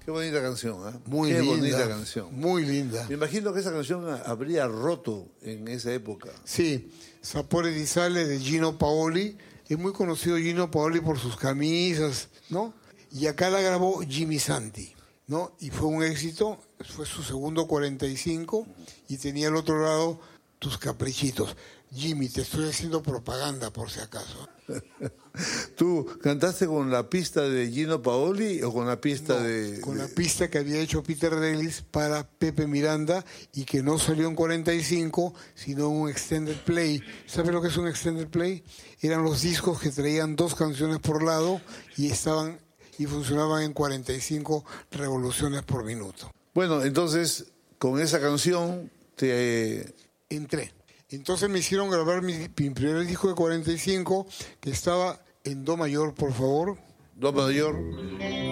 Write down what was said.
Qué bonita canción, ¿eh? Muy Qué linda, bonita canción. muy linda. Me imagino que esa canción habría roto en esa época. Sí, Sapore di Sale de Gino Paoli. Es muy conocido Gino Paoli por sus camisas, ¿no? Y acá la grabó Jimmy Santi, ¿no? Y fue un éxito, fue su segundo 45 y tenía al otro lado Tus Caprichitos. Jimmy, te estoy haciendo propaganda por si acaso. ¿Tú cantaste con la pista de Gino Paoli o con la pista Con la pista que había hecho Peter Ellis para Pepe Miranda y que no salió en 45, sino un extended play. ¿Sabes lo que es un extended play? Eran los discos que traían 2 canciones por lado y funcionaban en 45 revoluciones por minuto. Bueno, entonces, con esa canción Entré. Entonces me hicieron grabar mi primer disco de 45, que estaba en Do mayor, por favor. Do mayor.